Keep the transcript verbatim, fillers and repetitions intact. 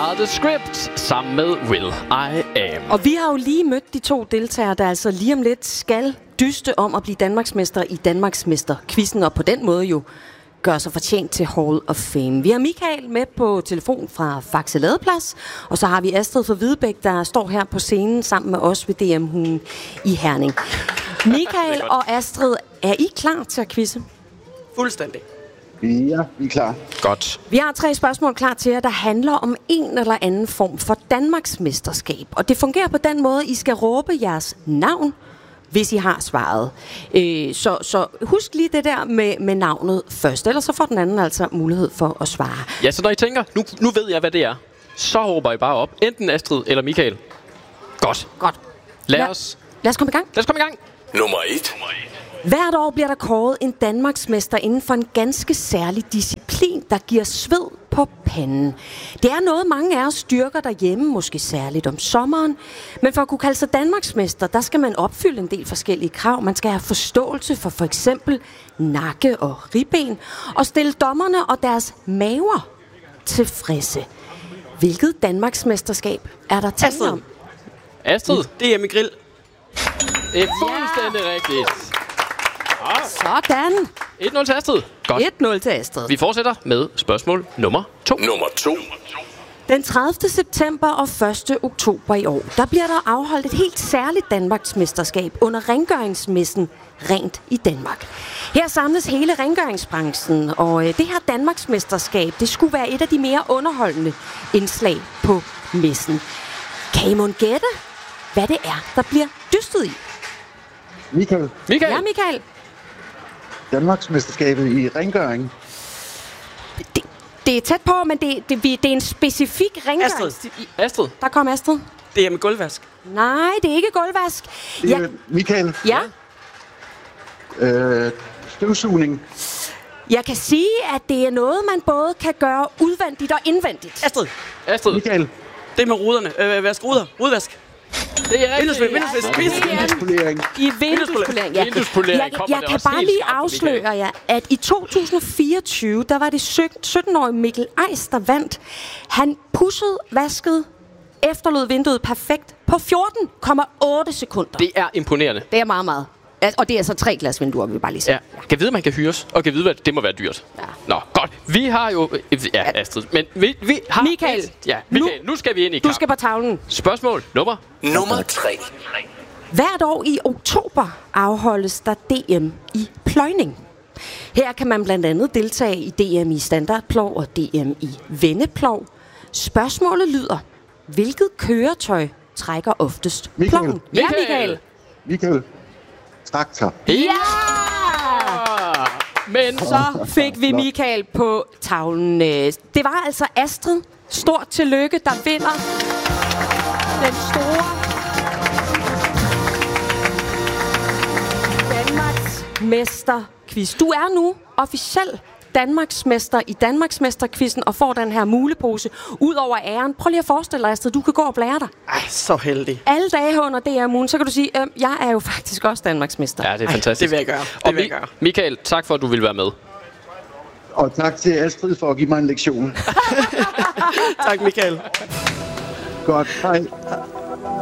are the script sammen med Will I Am. Og vi har jo lige mødt de to deltagere, der altså lige om lidt skal dyste om at blive Danmarksmester i Danmarksmester-quizzen, og på den måde jo gør sig fortjent til Hall of Fame. Vi har Michael med på telefon fra Faxe Ladeplads, og så har vi Astrid fra Hvidebæk, der står her på scenen sammen med os ved D M-hulen i Herning. Michael og Astrid, er I klar til at quizze? Fuldstændig. Ja, vi er klar. Godt. Vi har tre spørgsmål klar til jer, der handler om en eller anden form for Danmarksmesterskab. Og det fungerer på den måde, I skal råbe jeres navn, hvis I har svaret. Øh, så, så husk lige det der med, med navnet først, ellers så får den anden altså mulighed for at svare. Ja, så når I tænker, nu, nu ved jeg, hvad det er, så råber I bare op. Enten Astrid eller Michael. Godt. Godt. Lad La- os... Lad os komme i gang. Lad os komme i gang. Nummer et. Hvert år bliver der kåret en Danmarksmester inden for en ganske særlig disciplin, der giver sved på panden. Det er noget, mange af os styrker derhjemme, måske særligt om sommeren. Men for at kunne kalde sig Danmarksmester, der skal man opfylde en del forskellige krav. Man skal have forståelse for for eksempel nakke og ribben, og stille dommerne og deres maver tilfredse. Hvilket Danmarksmesterskab er der tale om? Astrid. D M i grill. Det er fuldstændig ja. rigtigt. Sådan. et nul til Astrid. Godt. et nul til Astrid. Vi fortsætter med spørgsmål nummer to. Nummer to. Den tredivte september og første oktober i år, der bliver der afholdt et helt særligt Danmarksmesterskab under rengøringsmessen Rent i Danmark. Her samles hele rengøringsbranchen, og det her Danmarksmesterskab, det skulle være et af de mere underholdende indslag på messen. Kan I mon gætte, hvad det er, der bliver dystet i? Michael, Michael. Ja, Michael. Danmarksmesterskabet i rengøring. Det, det er tæt på, men det, det, det er en specifik rengøring. Astrid. Astrid. Der kom Astrid. D M i gulvvask. Nej, det er ikke gulvvask. Det Ja, er Michael, ja. øh, støvsugning. Jeg kan sige, at det er noget, man både kan gøre udvendigt og indvendigt. Astrid. Astrid. Michael, Det med ruderne. Øh, vask ruder. Rudvask. Det er rigtigt. Vinduesvask. Vinduesvask. vinduespolering. I vinduespolering, ja. Vinduespolering Jeg, kommer jeg det kan også bare helt lige skarpt på, afsløre jer, at i to tusind og fireogtyve, der var det sytten-årige Mikkel Eis, der vandt. Han pudsede, vaskede, efterlod vinduet perfekt på fjorten komma otte sekunder. Det er imponerende. Det er meget, meget. Altså, og det er så tre glas vinduer, vil vi bare lige sige. Ja. Kan vide, at man kan hyres, og kan vide, at det må være dyrt. Ja. Nå, godt. Vi har jo... Ja, Astrid. Men vi, vi har... Michael. Et, ja, Michael. Nu, nu skal vi ind i Du kampen. skal på tavlen. Spørgsmål nummer... Nummer tre. Hvert år i oktober afholdes der D M i pløjning. Her kan man blandt andet deltage i D M i standardplov og D M i vendeplov. Spørgsmålet lyder, hvilket køretøj trækker oftest Michael. ploven? Ja, Michael. Michael, traktor. Ja! Men Så fik vi Michael på tavlen. Det var altså Astrid. Stort tillykke, der vinder den store Danmarks Mesterquiz. Du er nu officiel Danmarksmester i Danmarksmesterquizzen og får den her mulepose. Udover æren, prøv lige at forestille dig, Astrid, du kan gå og blære dig. Ej, så heldig. Alle dage under D R-ugen, så kan du sige, øh, jeg er jo faktisk også Danmarksmester. ja, det er Ej, fantastisk. det vil jeg gøre. Det Og vil Mi- jeg gøre. Michael, tak for, at du ville være med. Og tak til Astrid for at give mig en lektion. Tak, Michael. Godt, hej.